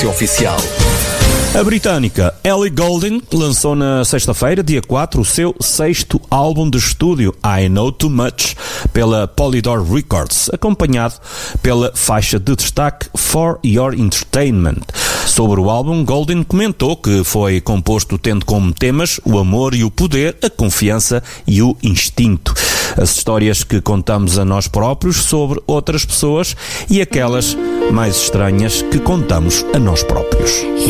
Frequência Oficial. A britânica Ellie Goulding lançou na sexta-feira, dia 4, o seu sexto álbum de estúdio, I Know Too Much, pela Polydor Records, acompanhado pela faixa de destaque For Your Entertainment. Sobre o álbum, Goulding comentou que foi composto tendo como temas o amor e o poder, a confiança e o instinto. As histórias que contamos a nós próprios sobre outras pessoas e aquelas mais estranhas que contamos a nós próprios.